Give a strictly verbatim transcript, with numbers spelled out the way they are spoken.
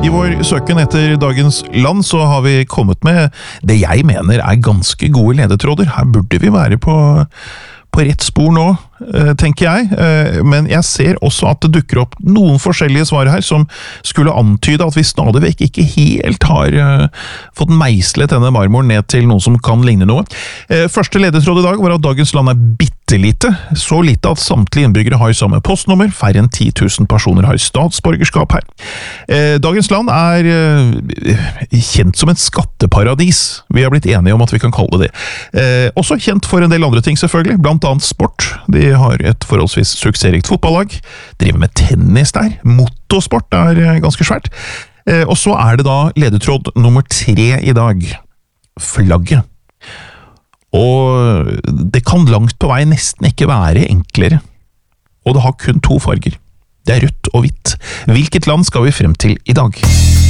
I vår søken etter dagens land så har vi kommet med det jeg mener er ganske gode ledetråder. Her burde vi være på, på rett spor nå, tenker jeg. Men jeg ser også at det dukker opp noen forskjellige svar her som skulle antyde at vi stadig vekk ikke helt har fått meislet denne marmoren ned til noen som kan ligne noe. Første ledetråd i dag var at dagens land er bitte lite, så lite at samtlige innbyggere har samme postnummer, færre enn ti tusen personer har statsborgerskap her. Dagens land er kjent som et skatteparadis, vi har blitt enige om at vi kan kalle det det. Også kjent for en del andre ting selvfølgelig, blant annet sport. De har et forholdsvis suksessrikt fotballag, driver med tennis der, motorsport er ganske svært. Og så er det da ledetråd nummer tre i dag, flagget. Og det kan langt på vei nesten ikke være enklere. Og det har kun to farger. Det er rødt og hvitt. Hvilket land skal vi frem til i dag?